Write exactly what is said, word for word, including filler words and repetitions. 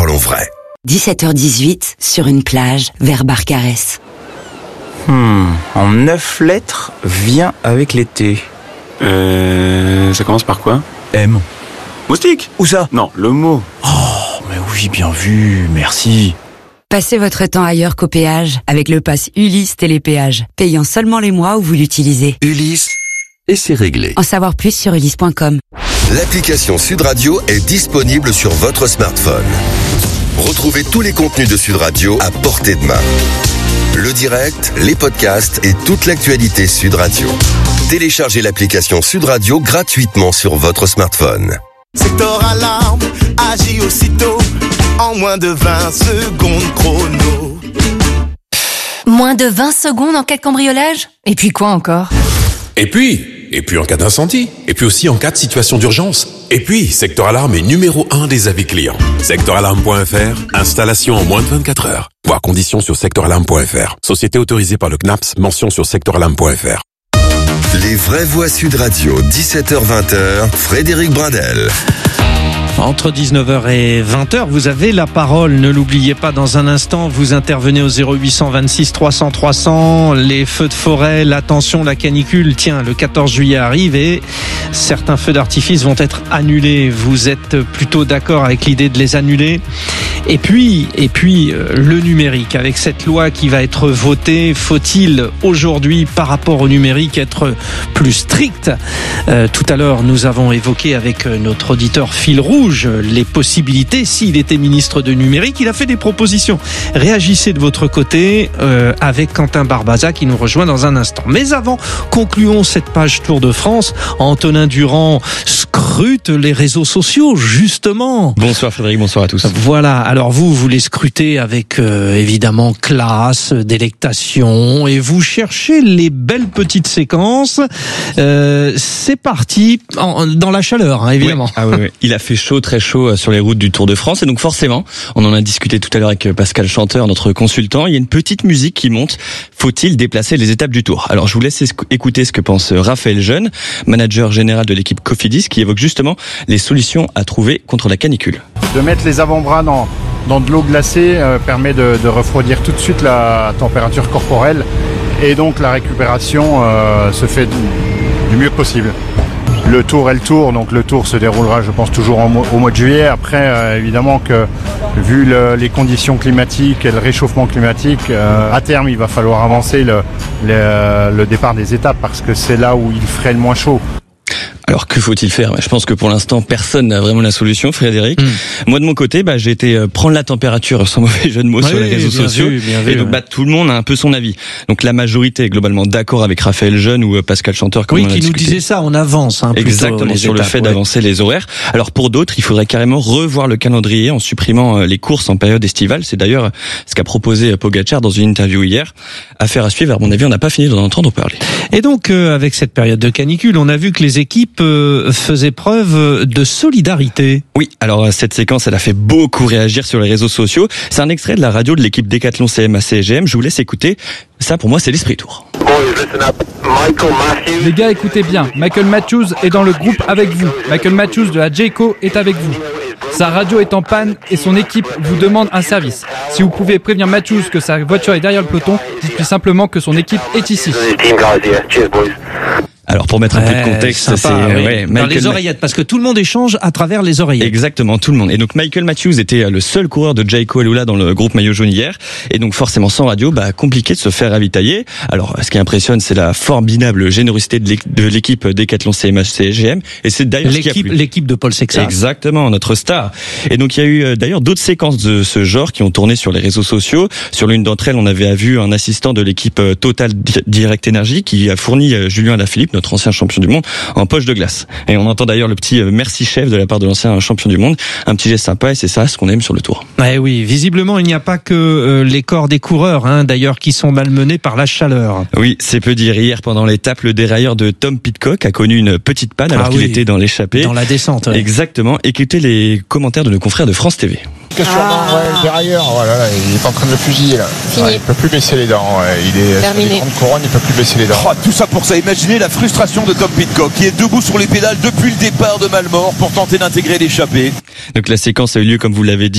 parlons vrai. dix-sept heures dix-huit, sur une plage, vers Barcarès. Hmm, en neuf lettres, vient avec l'été. Euh... Ça commence par quoi? M. Moustique? Où ça? Non, le mot. Oh, mais oui, bien vu, merci. Passez votre temps ailleurs qu'au péage avec le pass Ulysse Télépéage, payant seulement les mois où vous l'utilisez. Ulysse, et c'est réglé. En savoir plus sur ulysse point com. L'application Sud Radio est disponible sur votre smartphone. Retrouvez tous les contenus de Sud Radio à portée de main. Le direct, les podcasts et toute l'actualité Sud Radio. Téléchargez l'application Sud Radio gratuitement sur votre smartphone. Secteur Alarme agit aussitôt en moins de vingt secondes chrono. Moins de vingt secondes en cas de cambriolage? Et puis quoi encore? Et puis, et puis en cas d'incendie, et puis aussi en cas de situation d'urgence. Et puis, Secteur Alarme est numéro un des avis clients. secteur alarme point f r, installation en moins de vingt-quatre heures. Voir conditions sur secteur alarme point f r. Société autorisée par le C N A P S, mention sur secteur alarme point f r. Les vraies voix Sud Radio, dix-sept heures vingt, Frédéric Brindel. Entre dix-neuf heures et vingt heures, vous avez la parole. Ne l'oubliez pas, dans un instant, vous intervenez au zéro huit cent vingt-six trois cents trois cents. Les feux de forêt, l'attention, la canicule. Tiens, le quatorze juillet arrive et certains feux d'artifice vont être annulés. Vous êtes plutôt d'accord avec l'idée de les annuler? Et puis, et puis, euh, le numérique. Avec cette loi qui va être votée, faut-il aujourd'hui, par rapport au numérique, être plus strict? euh, Tout à l'heure, nous avons évoqué avec notre auditeur Fil Rouge les possibilités. S'il était ministre de numérique, il a fait des propositions. Réagissez de votre côté euh, avec Quentin Barbaza qui nous rejoint dans un instant. Mais avant, concluons cette page Tour de France. Antonin Durand scrute les réseaux sociaux, justement. Bonsoir Frédéric, bonsoir à tous. Voilà, alors vous, vous les scrutez avec euh, évidemment classe, délectation, et vous cherchez les belles petites séquences. Euh, c'est parti en, dans la chaleur, hein, évidemment. Ouais. Ah oui, ouais. Il a fait chaud, très chaud sur les routes du Tour de France, et donc forcément, on en a discuté tout à l'heure avec Pascal Chanteur, notre consultant, il y a une petite musique qui monte. Faut-il déplacer les étapes du Tour? Alors je vous laisse écouter ce que pense Raphaël Jeune, manager général de l'équipe Cofidis, qui évoque justement les solutions à trouver contre la canicule. De mettre les avant-bras dans, dans de l'eau glacée euh, permet de, de refroidir tout de suite la température corporelle, et donc la récupération euh, se fait du, du mieux possible. Le Tour est le Tour, donc le Tour se déroulera, je pense, toujours en, au mois de juillet. Après, euh, évidemment que vu le, les conditions climatiques et le réchauffement climatique, euh, à terme, il va falloir avancer le, le, le départ des étapes parce que c'est là où il ferait le moins chaud. Alors que faut-il faire? Je pense que pour l'instant personne n'a vraiment la solution, Frédéric. Mmh. Moi de mon côté, bah, j'ai été prendre la température sans mauvais jeu de mots ouais, sur les réseaux sociaux, vu, vu, et donc ouais. bah, tout le monde a un peu son avis. Donc la majorité est globalement d'accord avec Raphaël Jeune ou Pascal Chanteur, comme oui, on a qui discuté. nous disait ça, on avance. Hein, Exactement, sur étapes, le fait ouais. d'avancer les horaires. Alors pour d'autres, il faudrait carrément revoir le calendrier en supprimant les courses en période estivale. C'est d'ailleurs ce qu'a proposé Pogacar dans une interview hier. Affaire à suivre. À mon avis, on n'a pas fini d'en entendre parler. Et donc euh, avec cette période de canicule, on a vu que les équipes euh, faisaient preuve de solidarité. Oui, alors cette séquence, elle a fait beaucoup réagir sur les réseaux sociaux. C'est un extrait de la radio de l'équipe Decathlon C M A C G M. Je vous laisse écouter. Ça, pour moi, c'est l'esprit Tour. Les gars, écoutez bien. Michael Matthews est dans le groupe avec vous. Michael Matthews de la Jayco est avec vous. Sa radio est en panne et son équipe vous demande un service. Si vous pouvez prévenir Matthews que sa voiture est derrière le peloton, dites-lui simplement que son équipe est ici. Alors pour mettre un ouais, peu de contexte, sympa, c'est oui. ouais, dans Michael les oreillettes, parce que tout le monde échange à travers les oreillettes. Exactement, tout le monde. Et donc Michael Matthews était le seul coureur de Jayco Elula dans le groupe maillot jaune hier, et donc forcément sans radio, bah compliqué de se faire ravitailler. Alors ce qui impressionne, c'est la formidable générosité de l'équipe Decathlon C M A C G M, et c'est d'ailleurs l'équipe, ce qui a plu. l'équipe de Paul Sexas. Exactement, notre star. Et donc il y a eu d'ailleurs d'autres séquences de ce genre qui ont tourné sur les réseaux sociaux. Sur l'une d'entre elles, on avait vu un assistant de l'équipe Total Direct Energy qui a fourni Julien Alaphilippe, notre ancien champion du monde, en poche de glace. Et on entend d'ailleurs le petit merci chef de la part de l'ancien champion du monde. Un petit geste sympa, et c'est ça ce qu'on aime sur le Tour. Ouais, oui, visiblement il n'y a pas que euh, les corps des coureurs, hein, d'ailleurs, qui sont malmenés par la chaleur. Oui, c'est peu dire. Hier, pendant l'étape, le dérailleur de Tom Pidcock a connu une petite panne alors ah, qu'il oui. était dans l'échappée. Dans la descente. Ouais. Exactement. Écoutez les commentaires de nos confrères de France T V. Ah. Ouais, le dérailleur, voilà, là, il est en train de le fusiller là. Ouais, il peut plus baisser les dents. Ouais. Il est Terminé. Sur les grandes couronnes, il peut plus baisser les dents. Oh, tout ça pour ça. Imaginez la frustration de Tom Pidcock qui est debout sur les pédales depuis le départ de Malmort pour tenter d'intégrer l'échappée. Donc la séquence a eu lieu, comme vous l'avez dit,